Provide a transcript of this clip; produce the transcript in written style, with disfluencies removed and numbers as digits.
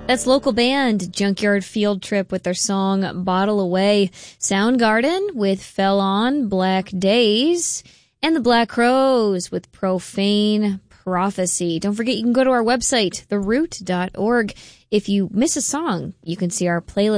That's local band Junkyard Field Trip with their song Bottle Away. Soundgarden with Fell On Black Days. And the Black Crowes with Profane Prophecy. Don't forget you can go to our website, theroot.org. If you miss a song, you can see our playlist